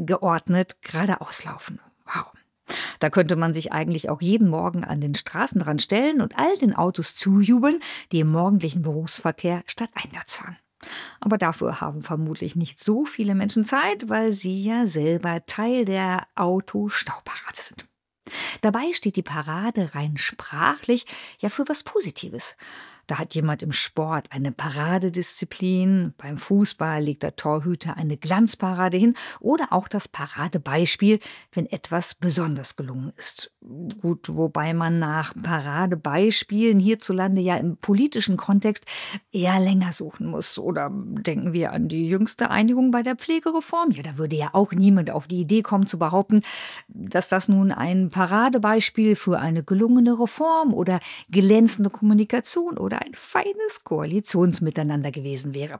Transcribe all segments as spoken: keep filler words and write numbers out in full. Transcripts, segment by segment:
geordnet geradeaus laufen. Wow. Da könnte man sich eigentlich auch jeden Morgen an den Straßenrand stellen und all den Autos zujubeln, die im morgendlichen Berufsverkehr stadteinwärts fahren. Aber dafür haben vermutlich nicht so viele Menschen Zeit, weil sie ja selber Teil der Autostauparade sind. Dabei steht die Parade rein sprachlich ja für was Positives. Da hat jemand im Sport eine Paradedisziplin, beim Fußball legt der Torhüter eine Glanzparade hin oder auch das Paradebeispiel, wenn etwas besonders gelungen ist. Gut, wobei man nach Paradebeispielen hierzulande ja im politischen Kontext eher länger suchen muss. Oder denken wir an die jüngste Einigung bei der Pflegereform. Ja, da würde ja auch niemand auf die Idee kommen zu behaupten, dass das nun ein Paradebeispiel für eine gelungene Reform oder glänzende Kommunikation oder ein feines Koalitionsmiteinander gewesen wäre.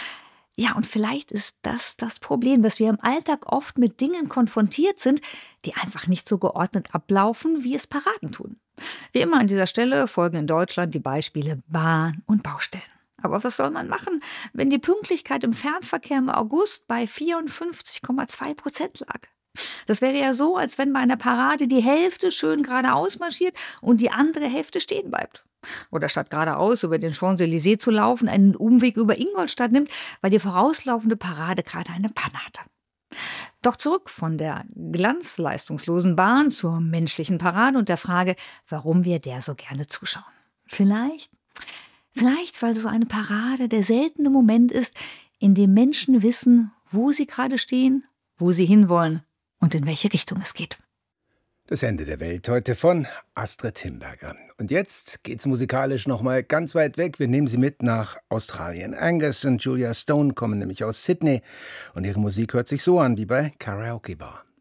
Ja, und vielleicht ist das das Problem, dass wir im Alltag oft mit Dingen konfrontiert sind, die einfach nicht so geordnet ablaufen, wie es Paraden tun. Wie immer an dieser Stelle folgen in Deutschland die Beispiele Bahn und Baustellen. Aber was soll man machen, wenn die Pünktlichkeit im Fernverkehr im August bei vierundfünfzig Komma zwei Prozent lag? Das wäre ja so, als wenn bei einer Parade die Hälfte schön geradeaus marschiert und die andere Hälfte stehen bleibt. Oder statt geradeaus über den Champs-Élysées zu laufen, einen Umweg über Ingolstadt nimmt, weil die vorauslaufende Parade gerade eine Panne hatte. Doch zurück von der glanzleistungslosen Bahn zur menschlichen Parade und der Frage, warum wir der so gerne zuschauen. Vielleicht, vielleicht, weil so eine Parade der seltene Moment ist, in dem Menschen wissen, wo sie gerade stehen, wo sie hinwollen und in welche Richtung es geht. Das Ende der Welt heute von Astrid Himberger. Und jetzt geht's musikalisch nochmal ganz weit weg. Wir nehmen Sie mit nach Australien. Angus und Julia Stone kommen nämlich aus Sydney und ihre Musik hört sich so an wie bei Karaoke Bar.